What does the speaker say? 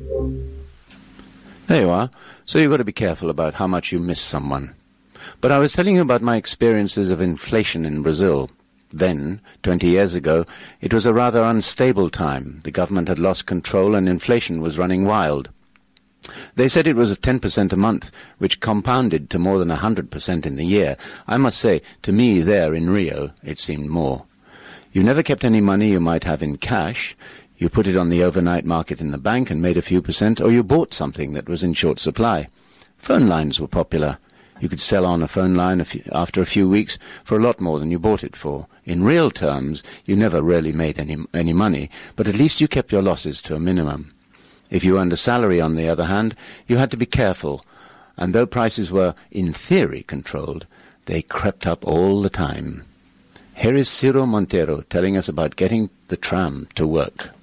There you are. So you've got to be careful about how much you miss someone. But I was telling you about my experiences of inflation in Brazil. Then, 20 years ago, it was a rather unstable time. The government had lost control and inflation was running wild. They said it was 10% a month, which compounded to more than 100% in the year. I must say, to me there in Rio, it seemed more. You never kept any money you might have in cash. You put it on the overnight market in the bank and made a few percent, or you bought something that was in short supply. Phone lines were popular. You could sell on a phone line after a few weeks for a lot more than you bought it for. In real terms, you never really made any money, but at least you kept your losses to a minimum. If you earned a salary, on the other hand, you had to be careful, and though prices were, in theory, controlled, they crept up all the time. Here is Ciro Monteiro telling us about getting the tram to work.